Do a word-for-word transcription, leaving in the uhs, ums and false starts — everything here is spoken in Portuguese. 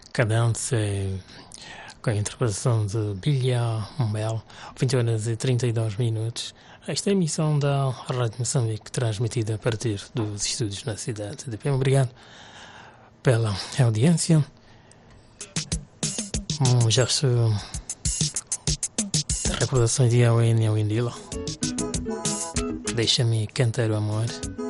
Cadence, com a interpretação de Bilha Mel, vinte horas e trinta e dois minutos. Esta é a emissão da Rádio Moçambique, transmitida a partir dos estúdios na cidade de Pemba. Obrigado pela audiência. Um gesto de recordações de Awene Awendila. Deixa-me cantar o amor.